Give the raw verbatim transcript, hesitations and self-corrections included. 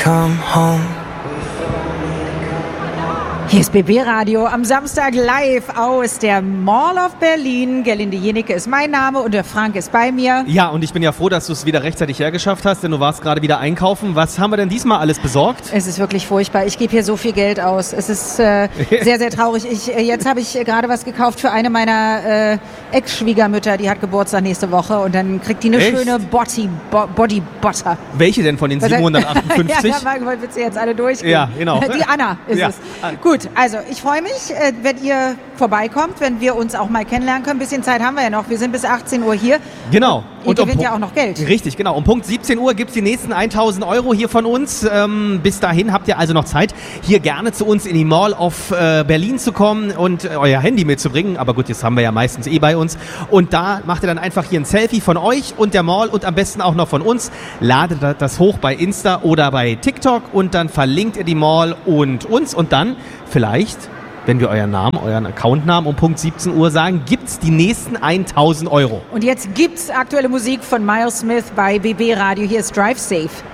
come home. Hier ist B B-Radio am Samstag live aus der Mall of Berlin. Gerlinde Jenecke ist mein Name und der Frank ist bei mir. Ja, und ich bin ja froh, dass du es wieder rechtzeitig hergeschafft hast, denn du warst gerade wieder einkaufen. Was haben wir denn diesmal alles besorgt? Es ist wirklich furchtbar. Ich gebe hier so viel Geld aus. Es ist äh, sehr, sehr traurig. Ich, äh, jetzt habe ich äh, gerade was gekauft für eine meiner äh, Ex-Schwiegermütter. Die hat Geburtstag nächste Woche und dann kriegt die eine Echt? schöne Body, Bo- Body Butter. Welche denn von den siebenhundertachtundfünfzig? Ja, da wollen wir jetzt alle durchgehen. Ja, genau. Die Anna ist Ja. es. Gut, also ich freue mich, äh, wenn ihr vorbeikommt, wenn wir uns auch mal kennenlernen können. Ein bisschen Zeit haben wir ja noch. Wir sind bis achtzehn Uhr hier. Genau. Ihr Und um gewinnt ja Punkt- auch noch Geld. Richtig, genau. Um Punkt siebzehn Uhr gibt es die nächsten tausend Euro hier von uns. Ähm, bis dahin habt ihr also noch Zeit, hier gerne zu uns in die Mall of äh, Berlin zu kommen und äh, euer Handy mitzubringen. Aber gut, das haben wir ja meistens eh bei uns. Und da macht ihr dann einfach hier ein Selfie von euch und der Mall und am besten auch noch von uns. Ladet das hoch bei Insta oder bei TikTok und dann verlinkt ihr die Mall und uns. Und dann vielleicht, wenn wir euren Namen, euren Accountnamen um Punkt siebzehn Uhr sagen, gibt's die nächsten tausend Euro. Und jetzt gibt's aktuelle Musik von Miles Smith bei B B Radio. Hier ist Drive Safe.